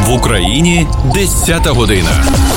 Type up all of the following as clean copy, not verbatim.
В Україні 10-та година.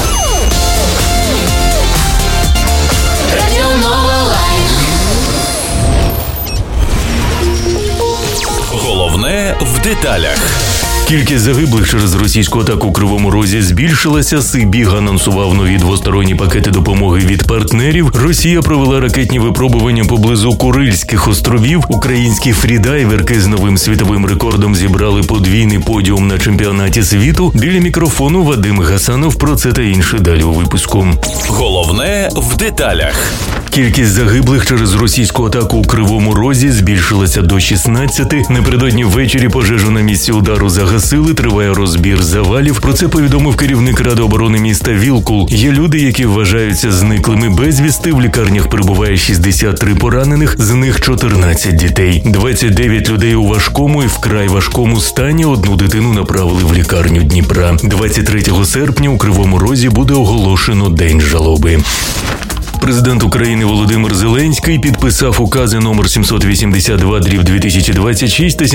Головне в деталях. Кількість загиблих через російську атаку у Кривому Розі збільшилася. Сибіг анонсував нові двосторонні пакети допомоги від партнерів. Росія провела ракетні випробування поблизу Курильських островів. Українські фрідайверки з новим світовим рекордом зібрали подвійний подіум на чемпіонаті світу. Біля мікрофону Вадим Гасанов. Про це та інше далі у випуску. Головне в деталях. Кількість загиблих через російську атаку у Кривому Розі збільшилася до 16. Напередодні ввечері пожежу на місці удару загасили, триває розбір завалів. Про це повідомив керівник Ради оборони міста Вілкул. Є люди, які вважаються зниклими безвісти. В лікарнях перебуває 63 поранених, з них 14 дітей. 29 людей у важкому і вкрай важкому стані. Одну дитину направили в лікарню Дніпра. 23 серпня у Кривому Розі буде оголошено День жалоби. Президент України Володимир Зеленський підписав укази номер 782/2026 та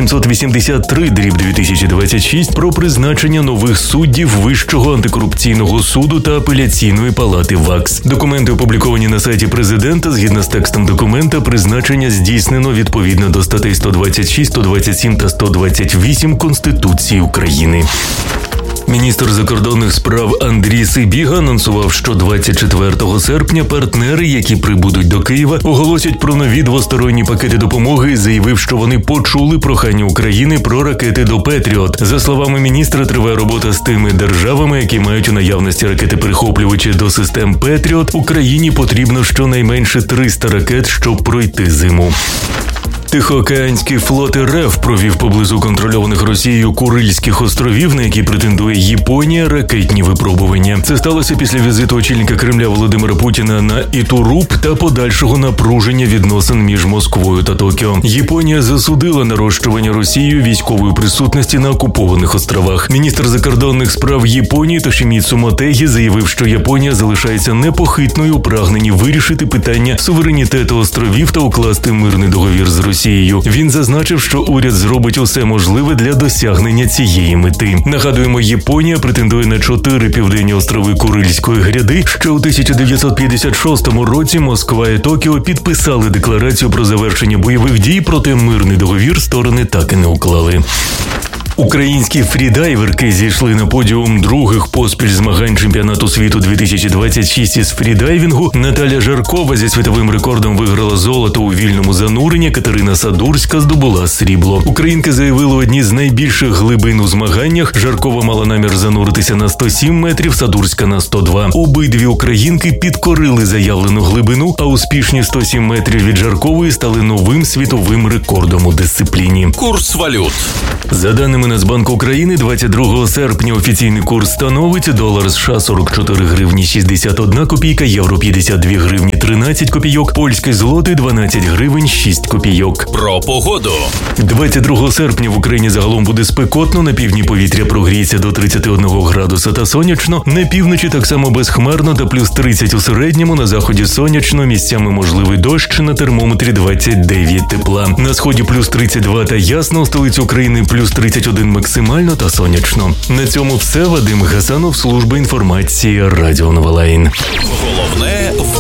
783/2026 про призначення нових суддів Вищого антикорупційного суду та апеляційної палати ВАКС. Документи опубліковані на сайті президента. Згідно з текстом документа, призначення здійснено відповідно до статей 126, 127 та 128 Конституції України. Міністр закордонних справ Андрій Сибіга анонсував, що 24 серпня партнери, які прибудуть до Києва, оголосять про нові двосторонні пакети допомоги і заявив, що вони почули прохання України про ракети до «Петріот». За словами міністра, триває робота з тими державами, які мають у наявності ракети-перехоплювачі до систем «Петріот». Україні потрібно щонайменше 300 ракет, щоб пройти зиму. Тихоокеанський флот РФ провів поблизу контрольованих Росією Курильських островів, на які претендує Японія, ракетні випробування. Це сталося після візиту очільника Кремля Володимира Путіна на Ітуруб та подальшого напруження відносин між Москвою та Токіо. Японія засудила нарощування Росією військової присутності на окупованих островах. Міністр закордонних справ Японії Тошіміцу Мотегі заявив, що Японія залишається непохитною у прагненні вирішити питання суверенітету островів та укласти мирний договір з Росією. Він зазначив, що уряд зробить усе можливе для досягнення цієї мети. Нагадуємо, Японія претендує на 4 південні острови Курильської гряди. Ще у 1956 році Москва і Токіо підписали декларацію про завершення бойових дій, проте мирний договір сторони так і не уклали. Українські фрідайверки зійшли на подіум других поспіль змагань чемпіонату світу 2026 із фрідайвінгу. Наталя Жаркова зі світовим рекордом виграла золото у вільному зануренні, Катерина Садурська здобула срібло. Українки заявили одні з найбільших глибин у змаганнях. Жаркова мала намір зануритися на 107 метрів, Садурська на 102. Обидві українки підкорили заявлену глибину, а успішні 107 метрів від Жаркової стали новим світовим рекордом у дисципліні. Курс валют. За даними Нацбанку України, 22 серпня офіційний курс становить долар США 44 гривні 61 копійка, євро 52 гривні 13 копійок, польський злотий 12 гривень 6 копійок. Про погоду. 22 серпня в Україні загалом буде спекотно, на півдні повітря прогріється до 31 градуса та сонячно, на півночі так само безхмарно та плюс 30 у середньому, на заході сонячно, місцями можливий дощ, на термометрі 29 тепла. На сході плюс 32 та ясно, у столиці України плюс 31 максимально та сонячно. На цьому все. Вадим Гасанов, служба інформації Радіо Новолайн. Головне